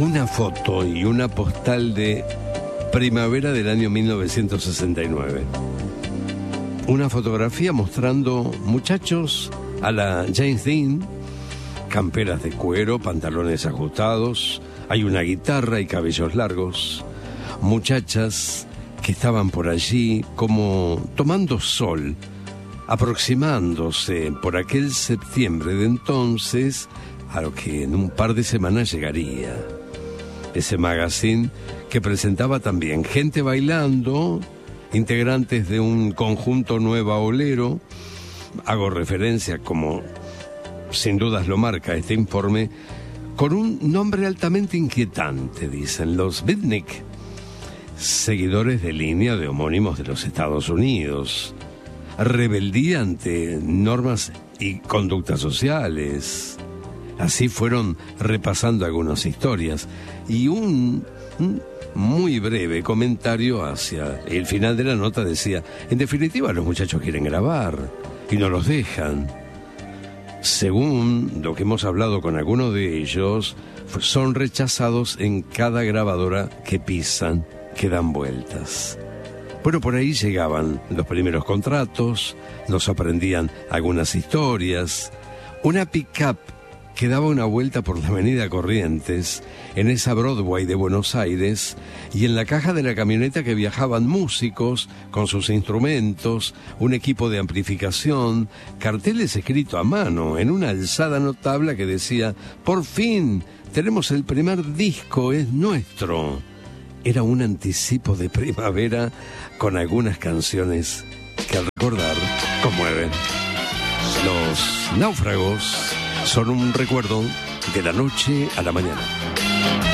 una foto y una postal de primavera del año 1969. Una fotografía mostrando muchachos a la James Dean, camperas de cuero, pantalones ajustados, hay una guitarra y cabellos largos, muchachas que estaban por allí como tomando sol, aproximándose por aquel septiembre de entonces a lo que en un par de semanas llegaría. Ese magazine que presentaba también gente bailando, integrantes de un conjunto nueva olero. Hago referencia, como sin dudas lo marca este informe, con un nombre altamente inquietante, dicen los Beatnik, seguidores de línea de homónimos de los Estados Unidos. Rebeldía ante normas y conductas sociales. Así fueron repasando algunas historias y un muy breve comentario hacia el final de la nota decía: en definitiva, los muchachos quieren grabar y no los dejan. Según lo que hemos hablado con algunos de ellos, son rechazados en cada grabadora que pisan, que dan vueltas. Bueno, por ahí llegaban los primeros contratos, nos aprendían algunas historias. Una pick-up que daba una vuelta por la avenida Corrientes, en esa Broadway de Buenos Aires, y en la caja de la camioneta que viajaban músicos con sus instrumentos, un equipo de amplificación, carteles escritos a mano en una alzada notable que decía: por fin, tenemos el primer disco, es nuestro. Era un anticipo de primavera con algunas canciones que al recordar conmueven. Los Náufragos son un recuerdo de la noche a la mañana.